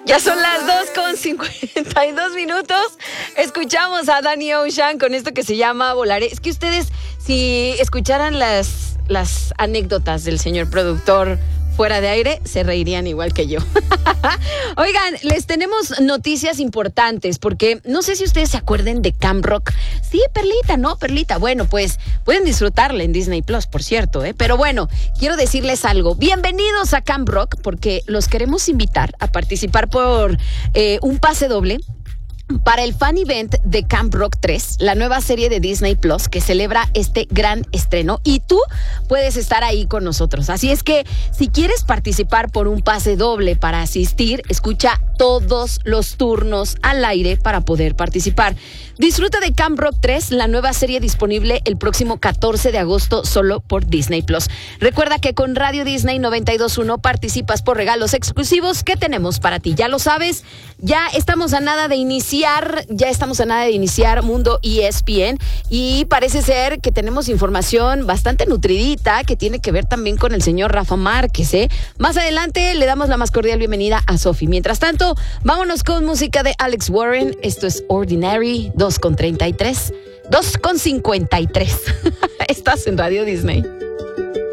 Ya son las 2:52. Escuchamos a Danny Ocean con esto que se llama Volaré. Es que ustedes, si escucharan las anécdotas del señor productor fuera de aire, se reirían igual que yo. Oigan, les tenemos noticias importantes porque no sé si ustedes se acuerden de Camp Rock. Sí, Perlita, ¿no? Perlita. Bueno, pues pueden disfrutarla en Disney Plus, por cierto, ¿eh? Pero bueno, quiero decirles algo. Bienvenidos a Camp Rock porque los queremos invitar a participar por un pase doble para el fan event de Camp Rock 3, la nueva serie de Disney Plus que celebra este gran estreno, y tú puedes estar ahí con nosotros. Así es que si quieres participar por un pase doble para asistir, escucha todos los turnos al aire para poder participar. Disfruta de Camp Rock 3, la nueva serie disponible el próximo 14 de agosto solo por Disney Plus. Recuerda que con Radio Disney 92.1 participas por regalos exclusivos que tenemos para ti. Ya lo sabes, ya estamos a nada de iniciar Mundo ESPN, y parece ser que tenemos información bastante nutridita que tiene que ver también con el señor Rafa Márquez, ¿eh? Más adelante le damos la más cordial bienvenida a Sofi. Mientras tanto, vámonos con música de Alex Warren. Esto es Ordinary, 2:53. Estás en Radio Disney.